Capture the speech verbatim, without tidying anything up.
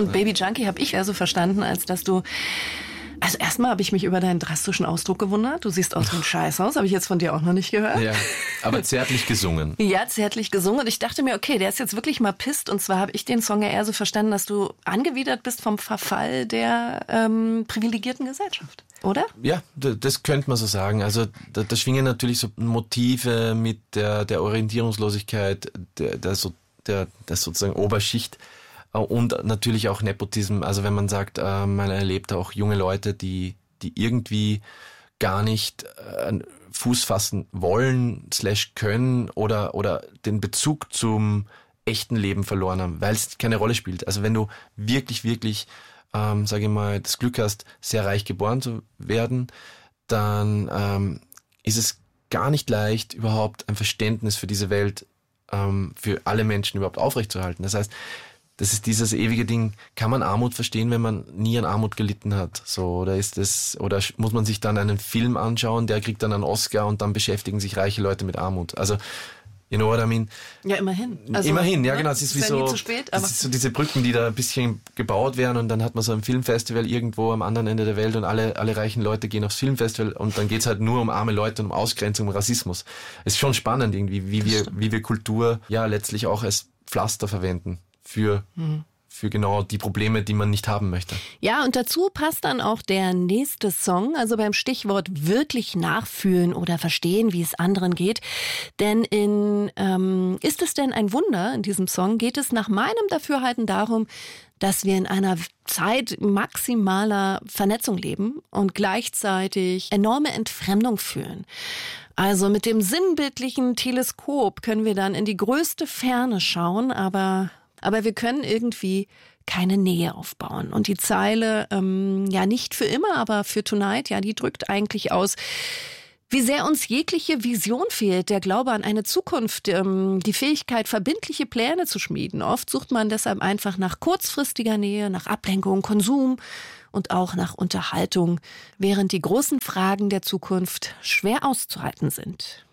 Und Baby Junkie habe ich also verstanden, als dass du... Also erstmal habe ich mich über deinen drastischen Ausdruck gewundert. Du siehst aus wie ein Scheißhaus, habe ich jetzt von dir auch noch nicht gehört. Ja, aber zärtlich gesungen. Ja, zärtlich gesungen. Und ich dachte mir, okay, der ist jetzt wirklich mal pisst. Und zwar habe ich den Song ja eher so verstanden, dass du angewidert bist vom Verfall der ähm, privilegierten Gesellschaft, oder? Ja, das könnte man so sagen. Also da, da schwingen natürlich so Motive mit der, der Orientierungslosigkeit, der, der, so, der, der sozusagen Oberschicht. Und natürlich auch Nepotism, also wenn man sagt, äh, man erlebt auch junge Leute, die die irgendwie gar nicht äh, Fuß fassen wollen, slash können oder oder den Bezug zum echten Leben verloren haben, weil es keine Rolle spielt. Also wenn du wirklich, wirklich, ähm, sage ich mal, das Glück hast, sehr reich geboren zu werden, dann ähm, ist es gar nicht leicht, überhaupt ein Verständnis für diese Welt, ähm, für alle Menschen überhaupt aufrechtzuerhalten. Das heißt, das ist dieses ewige Ding, kann man Armut verstehen, wenn man nie an Armut gelitten hat? So, oder ist das, oder muss man sich dann einen Film anschauen, der kriegt dann einen Oscar und dann beschäftigen sich reiche Leute mit Armut? Also, you know what I mean? Ja, immerhin. Also, immerhin, ja, ne? genau. Es ist, ist wie ja so, nie zu spät, aber das ist so diese Brücken, die da ein bisschen gebaut werden und dann hat man so ein Filmfestival irgendwo am anderen Ende der Welt und alle, alle reichen Leute gehen aufs Filmfestival und dann geht's halt nur um arme Leute und um Ausgrenzung, um Rassismus. Es ist schon spannend irgendwie, wie wir, wie wir Kultur ja letztlich auch als Pflaster verwenden für, mhm. für genau die Probleme, die man nicht haben möchte. Ja, und dazu passt dann auch der nächste Song, also beim Stichwort wirklich nachfühlen oder verstehen, wie es anderen geht. Denn in ähm, Ist es denn ein Wunder, in diesem Song geht es nach meinem Dafürhalten darum, dass wir in einer Zeit maximaler Vernetzung leben und gleichzeitig enorme Entfremdung fühlen. Also mit dem sinnbildlichen Teleskop können wir dann in die größte Ferne schauen, aber Aber wir können irgendwie keine Nähe aufbauen. Und die Zeile, ähm, ja nicht für immer, aber für Tonight, ja, die drückt eigentlich aus, wie sehr uns jegliche Vision fehlt, der Glaube an eine Zukunft, ähm, die Fähigkeit, verbindliche Pläne zu schmieden. Oft sucht man deshalb einfach nach kurzfristiger Nähe, nach Ablenkung, Konsum und auch nach Unterhaltung, während die großen Fragen der Zukunft schwer auszuhalten sind.